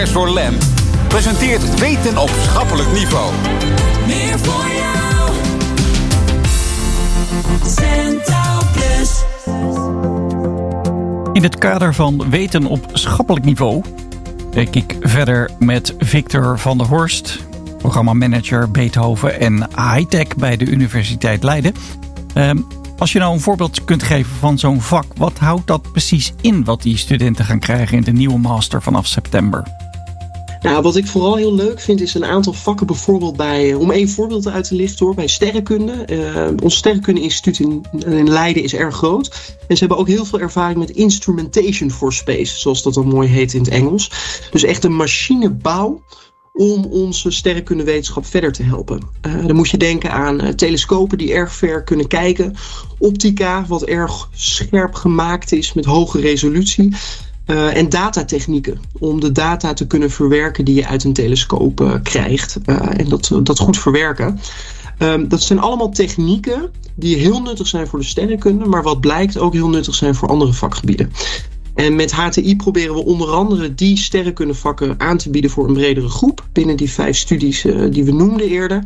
Professor Lamb presenteert Weten op schappelijk niveau. Meer voor jou. Centaur Plus. In het kader van Weten op schappelijk niveau kijk ik verder met Victor van der Horst, programmamanager Beethoven en Hightech bij de Universiteit Leiden. Als je nou een voorbeeld kunt geven van zo'n vak, wat houdt dat precies in wat die studenten gaan krijgen in de nieuwe master vanaf september? Nou, wat ik vooral heel leuk vind is een aantal vakken bijvoorbeeld om één voorbeeld uit te lichten bij sterrenkunde. Ons sterrenkunde-instituut in Leiden is erg groot. En ze hebben ook heel veel ervaring met instrumentation for space, zoals dat dan mooi heet in het Engels. Dus echt een machinebouw om onze sterrenkundewetenschap verder te helpen. Dan moet je denken aan telescopen die erg ver kunnen kijken. Optica, wat erg scherp gemaakt is met hoge resolutie. En datatechnieken, om de data te kunnen verwerken die je uit een telescoop krijgt. En dat goed verwerken. Dat zijn allemaal technieken die heel nuttig zijn voor de sterrenkunde, maar wat blijkt ook heel nuttig zijn voor andere vakgebieden. En met HTI proberen we onder andere die sterrenkundevakken aan te bieden voor een bredere groep binnen die 5 studies die we noemden eerder.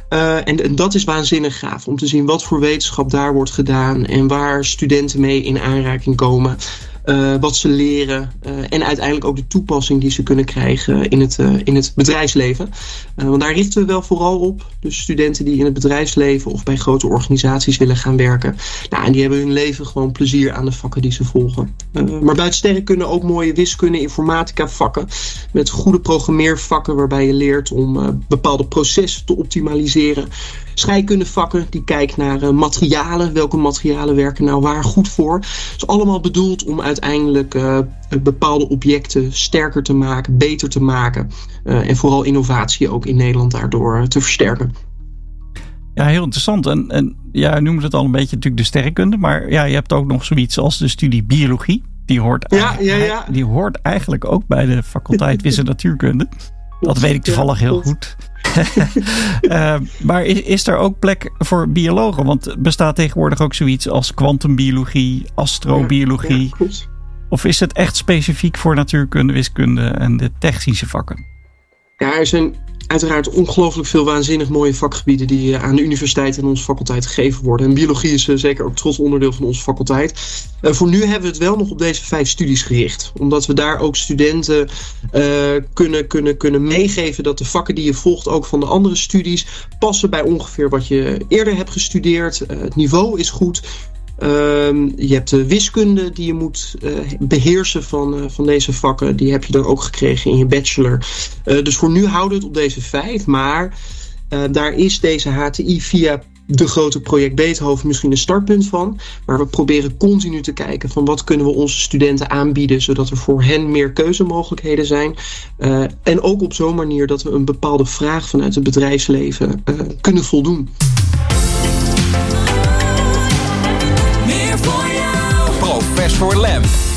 En dat is waanzinnig gaaf om te zien wat voor wetenschap daar wordt gedaan en waar studenten mee in aanraking komen. Wat ze leren en uiteindelijk ook de toepassing die ze kunnen krijgen in het bedrijfsleven. Want daar richten we wel vooral op. Dus studenten die in het bedrijfsleven of bij grote organisaties willen gaan werken. Nou, en die hebben hun leven gewoon plezier aan de vakken die ze volgen. Maar buiten sterrenkunde ook mooie wiskunde, informatica vakken. Met goede programmeervakken waarbij je leert om bepaalde processen te optimaliseren. Scheikundevakken die kijken naar materialen. Welke materialen werken nou waar goed voor. Dat is allemaal bedoeld om uiteindelijk bepaalde objecten sterker te maken, beter te maken. En vooral innovatie ook in Nederland daardoor te versterken. Ja, heel interessant. En ja, je noemde het al een beetje natuurlijk de sterrenkunde. Maar ja, je hebt ook nog zoiets als de studie biologie. Die hoort eigenlijk ook bij de faculteit Wiskunde en Natuurkunde. Dat weet ik toevallig heel goed. Maar is er ook plek voor biologen? Want bestaat tegenwoordig ook zoiets als kwantumbiologie, astrobiologie? Ja, of is het echt specifiek voor natuurkunde, wiskunde en de technische vakken? Ja, er zijn uiteraard ongelooflijk veel waanzinnig mooie vakgebieden die aan de universiteit en onze faculteit gegeven worden. En biologie is zeker ook trots onderdeel van onze faculteit. Voor nu hebben we het wel nog op deze 5 studies gericht. Omdat we daar ook studenten kunnen meegeven dat de vakken die je volgt ook van de andere studies passen bij ongeveer wat je eerder hebt gestudeerd. Het niveau is goed. Je hebt de wiskunde die je moet beheersen van deze vakken. Die heb je dan ook gekregen in je bachelor. Dus voor nu houden we het op deze 5. Maar daar is deze HTI via de grote project Beethoven misschien een startpunt van. Maar we proberen continu te kijken van wat kunnen we onze studenten aanbieden, zodat er voor hen meer keuzemogelijkheden zijn. En ook op zo'n manier dat we een bepaalde vraag vanuit het bedrijfsleven kunnen voldoen. Professor Lamb.